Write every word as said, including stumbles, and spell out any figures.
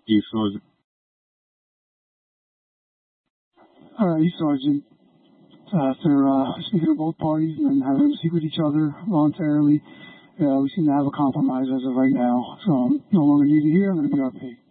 Chief Sergeant. All right, Sergeant. Uh, after uh, speaking to both parties and having them speak with each other voluntarily, uh, we seem to have a compromise as of right now. So no longer needed here. I'm going to be R P.